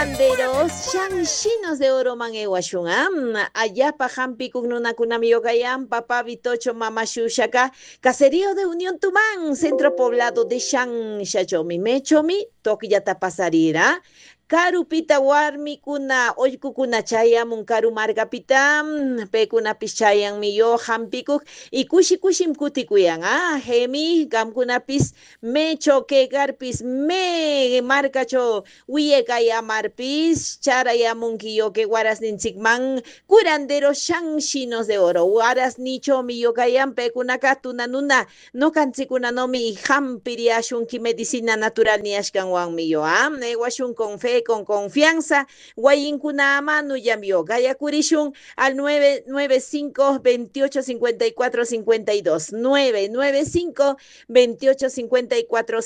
Curanderos, shanchinos de oro man ewashunam, allapa hampikuk nunakunami yokayan, papá Vitocho, mamá Shushaka, caserío de Unión Tumán, centro poblado de Shanshachomi, Mechomi, Tokiyata pasarira. Karupita warmi kuna oykukuna chayamun karu margapita pekuna pichayan miyo hampikuk y kushim kutikuyan hemi gamkunapis me choquegarpis me marcacho Marpis, Charayamunkiyo que guaras ninchikman, curandero shangshinos de oro, guaras nicho miyokayan pekunakatuna nuna, no kanchikuna no mi hampiriashunki medicina natural ni ashkan wan miyo, neguashun con fe, con confianza, guayinkuna manu yamio, gaya kurishun al 995 28 54 52, 995 28 54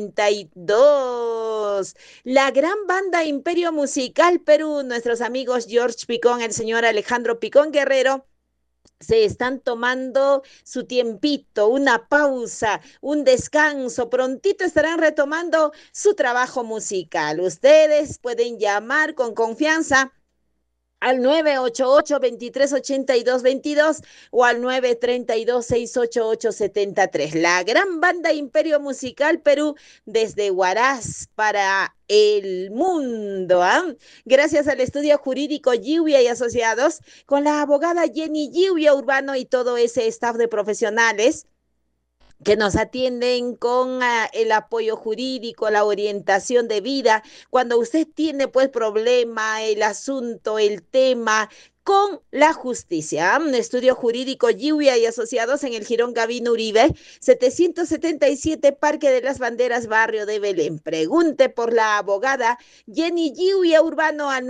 52. La gran banda Imperio Musical Perú, nuestros amigos George Picón, el señor Alejandro Picón Guerrero, se están tomando su tiempito, una pausa, un descanso. Prontito estarán retomando su trabajo musical. Ustedes pueden llamar con confianza al 988-2382-22 o al 932-688-73. La gran banda Imperio Musical Perú desde Huaraz para el mundo. Gracias al estudio jurídico Lluvia y Asociados, con la abogada Jenny Lluvia Urbano y todo ese staff de profesionales que nos atienden con el apoyo jurídico, la orientación de vida. Cuando usted tiene pues problema, el asunto, el tema con la justicia. Un estudio jurídico Lluvia y Asociados en el Jirón Gavino Uribe, 777 Parque de las Banderas, barrio de Belén. Pregunte por la abogada Jenny Lluvia Urbano al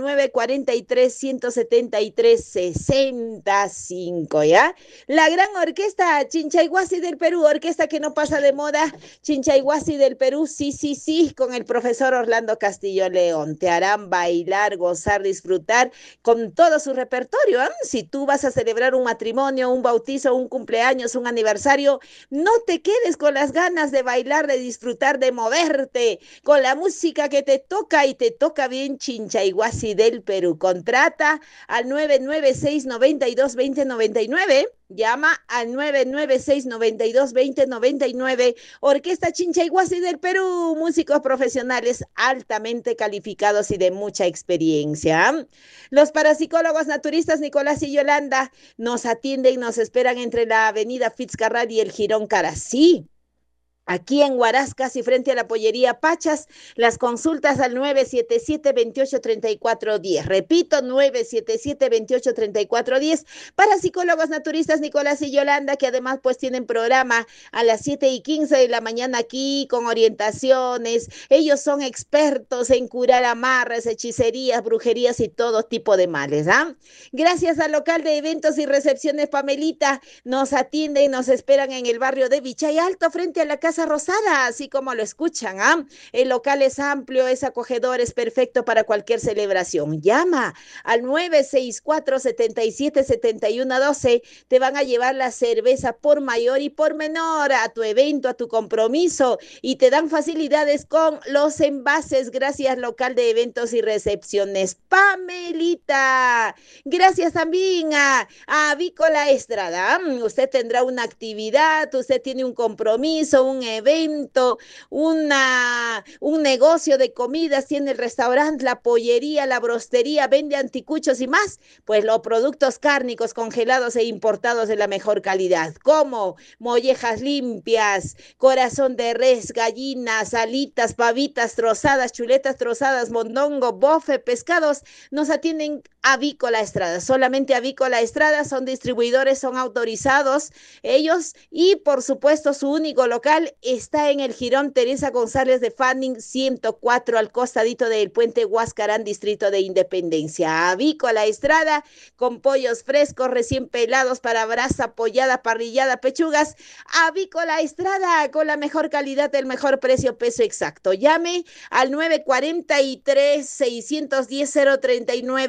943-173-65, ¿ya? La gran orquesta Chinchayhuasi del Perú, orquesta que no pasa de moda, Chinchayhuasi del Perú, sí, con el profesor Orlando Castillo León. Te harán bailar, gozar, disfrutar con todo su repertorio. Si tú vas a celebrar un matrimonio, un bautizo, un cumpleaños, un aniversario, no te quedes con las ganas de bailar, de disfrutar, de moverte con la música que te toca y te toca bien. Chinchayhuasi del Perú. Contrata al 996-92-2099. Llama al 996-92-2099. Orquesta Chinchayhuasi del Perú, músicos profesionales altamente calificados y de mucha experiencia. Los parapsicólogos naturistas Nicolás y Yolanda nos atienden, nos esperan entre la avenida Fitzcarrald y el Jirón Carasí. Aquí en Huaraz, casi frente a la pollería Pachas, las consultas al 977-28-3410. Repito, 977-28-3410 para psicólogos naturistas Nicolás y Yolanda, que además pues tienen programa a las 7:15 de la mañana aquí con orientaciones. Ellos son expertos en curar amarres, hechicerías, brujerías y todo tipo de males. Gracias al local de eventos y recepciones Pamelita, nos atienden y nos esperan en el barrio de Vichay Alto, frente a la Casa Rosada, así como lo escuchan. El local es amplio, es acogedor, es perfecto para cualquier celebración. Llama al 964-77-7112. Te van a llevar la cerveza por mayor y por menor a tu evento, a tu compromiso, y te dan facilidades con los envases. Gracias, local de eventos y recepciones Pamelita. Gracias también a Avícola Estrada. Usted tendrá una actividad, usted tiene un compromiso, un evento, un negocio de comidas, tiene el restaurante, la pollería, la brostería, vende anticuchos y más, pues los productos cárnicos congelados e importados de la mejor calidad, como mollejas limpias, corazón de res, gallinas, alitas, pavitas trozadas, chuletas trozadas, mondongo, bofe, pescados. Nos atienden Avícola Estrada, solamente Avícola Estrada, son distribuidores, son autorizados ellos, y por supuesto su único local está en el Jirón Teresa González de Fanning 104, al costadito del puente Huascarán, distrito de Independencia. Avícola Estrada, con pollos frescos recién pelados para brasa, pollada, parrillada, pechugas. Avícola Estrada, con la mejor calidad, el mejor precio, peso exacto. Llame al 943-610-039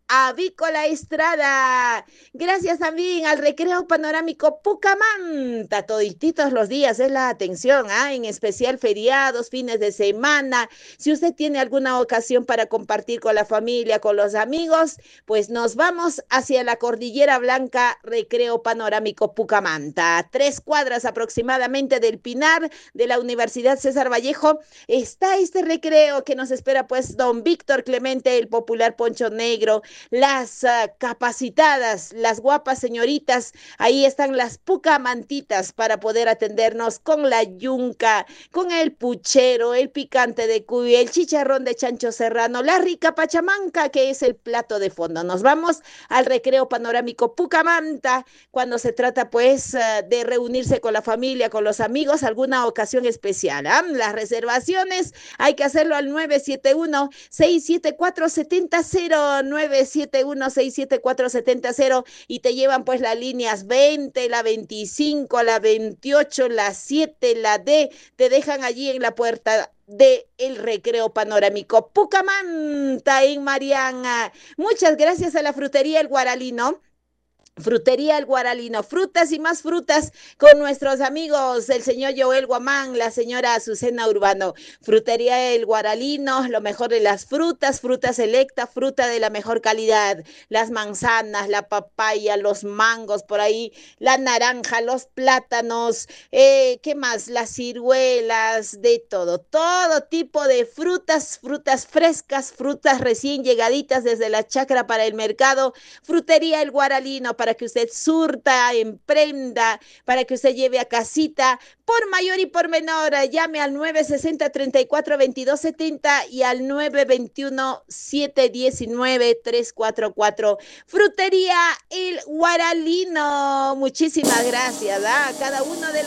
Avícola Estrada. Gracias también al Recreo Panorámico Pucamanta. Todititos los días es la atención, ¿ah? En especial feriados, fines de semana. Si usted tiene alguna ocasión para compartir con la familia, con los amigos, pues nos vamos hacia la Cordillera Blanca, Recreo Panorámico Pucamanta. 3 cuadras aproximadamente del Pinar de la Universidad César Vallejo. Está este recreo que nos espera, pues, don Víctor Clemente, el popular Poncho Negro, las capacitadas, las guapas señoritas. Ahí están las pucamantitas para poder atendernos con la yunca, con el puchero, el picante de cuy, el chicharrón de chancho serrano, la rica pachamanca, que es el plato de fondo. Nos vamos al Recreo Panorámico Pucamanta cuando se trata, pues, de reunirse con la familia, con los amigos, alguna ocasión especial. Las reservaciones hay que hacerlo al 971-674-70, 971-674-70, y te llevan, pues, las líneas 20, la 25, la 28, la 7, la D. Te dejan allí en la puerta de el Recreo Panorámico Pucamanta en Mariana. Muchas gracias a la frutería El Guaralino. Frutería El Guaralino, frutas y más frutas con nuestros amigos, el señor Joel Guamán, la señora Azucena Urbano. Frutería El Guaralino, lo mejor de las frutas, fruta selecta, fruta de la mejor calidad. Las manzanas, la papaya, los mangos por ahí, la naranja, los plátanos, ¿qué más? Las ciruelas, de todo, todo tipo de frutas, frutas frescas, frutas recién llegaditas desde la chacra para el mercado. Frutería El Guaralino, para que usted surta, emprenda, para que usted lleve a casita, por mayor y por menor. Llame al 960-34-2270 y al 921-719-344. Frutería El Guaralino. Muchísimas gracias a cada uno de